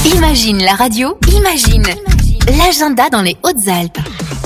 Imagine la radio, imagine l'agenda dans les Hautes-Alpes.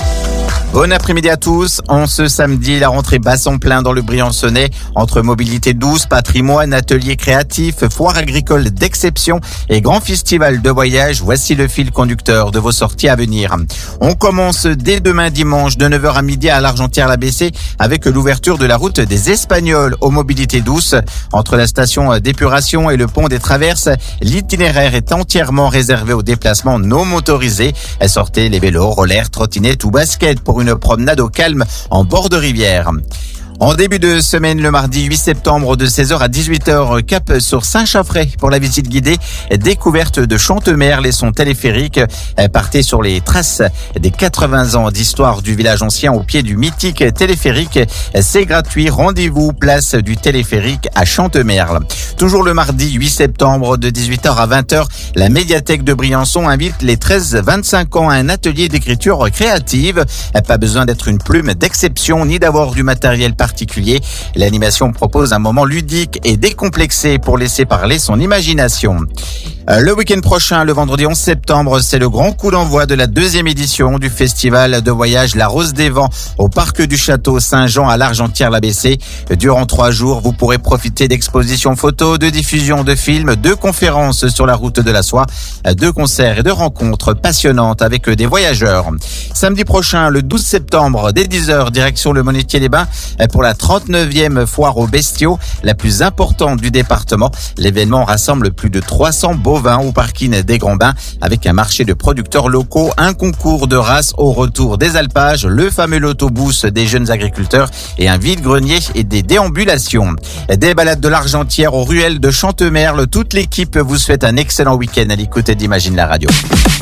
Bon après-midi à tous. En ce samedi, la rentrée bat son plein dans le Briançonnais. Entre mobilité douce, patrimoine, ateliers créatifs, foire agricole d'exception et grand festival de voyage, voici le fil conducteur de vos sorties à venir. On commence dès demain dimanche de 9h à midi à l'Argentière-la-Bessée avec l'ouverture de la route des Espagnols aux mobilités douces. Entre la station d'épuration et le pont des Traverses, l'itinéraire est entièrement réservé aux déplacements non motorisés. Sortez les vélos, rollers, trottinettes ou baskets pour une promenade au calme en bord de rivière. En début de semaine, le mardi 8 septembre de 16h à 18h, cap sur Saint-Chaffrey pour la visite guidée, découverte de Chantemerle et son téléphérique. Partez sur les traces des 80 ans d'histoire du village ancien au pied du mythique téléphérique. C'est gratuit, rendez-vous place du téléphérique à Chantemerle. Toujours le mardi 8 septembre de 18h à 20h, la médiathèque de Briançon invite les 13-25 ans à un atelier d'écriture créative. Pas besoin d'être une plume d'exception ni d'avoir du matériel particulier. L'animation propose un moment ludique et décomplexé pour laisser parler son imagination. Le week-end prochain, le vendredi 11 septembre, c'est le grand coup d'envoi de la deuxième édition du festival de voyage La Rose des Vents au parc du Château Saint-Jean à l'Argentière-la-Bessée. Durant 3 jours, vous pourrez profiter d'expositions photos, de diffusion de films, de conférences sur la route de la soie, de concerts et de rencontres passionnantes avec des voyageurs. Samedi prochain, le 12 septembre, dès 10h, direction le Monetier-les-Bains pour la 39e foire aux bestiaux, la plus importante du département. L'événement rassemble plus de 300 bovins au parking des Grands Bains avec un marché de producteurs locaux, un concours de races au retour des alpages, le fameux l'autobus des jeunes agriculteurs et un vide-grenier et des déambulations. Des balades de l'Argentière aux ruelles de Chantemerle, toute l'équipe vous souhaite un excellent week-end à l'écoute d'Imagine la radio.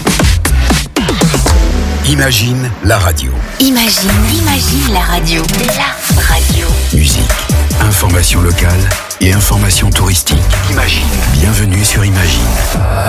Imagine la radio. Imagine la radio. La radio. Musique, information locale et information touristique. Imagine. Bienvenue sur Imagine.